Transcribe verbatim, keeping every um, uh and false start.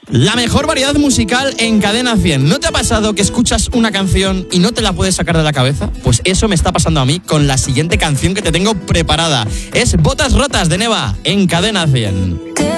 La mejor variedad musical en Cadena cien. ¿No te ha pasado que escuchas una canción y no te la puedes sacar de la cabeza? Pues eso me está pasando a mí con la siguiente canción que te tengo preparada. Es Botas Rotas de Neva en Cadena cien.